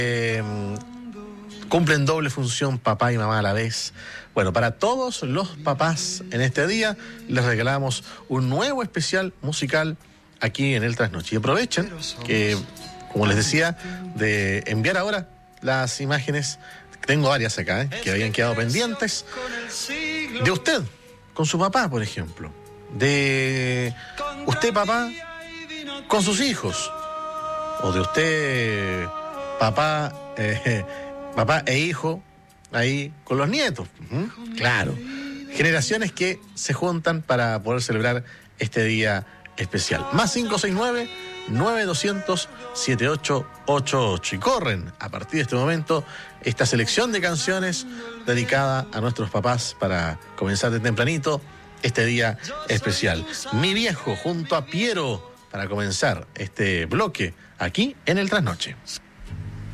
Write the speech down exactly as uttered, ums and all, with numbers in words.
Eh, cumplen doble función papá y mamá a la vez. Bueno, para todos los papás en este día les regalamos un nuevo especial musical aquí en el Trasnoche. Y aprovechen que, como les decía, de enviar ahora las imágenes, tengo varias acá, ¿eh? que habían quedado pendientes, de usted con su papá, por ejemplo, de usted papá con sus hijos, o de usted papá, eh, papá e hijo ahí con los nietos. ¿Mm? Claro, generaciones que se juntan para poder celebrar este día especial. Más cinco seis nueve, nueve dos cero cero, siete ocho ocho ocho. Y corren a partir de este momento esta selección de canciones dedicada a nuestros papás para comenzar de tempranito este día especial. Mi viejo junto a Piero para comenzar este bloque aquí en el Trasnoche.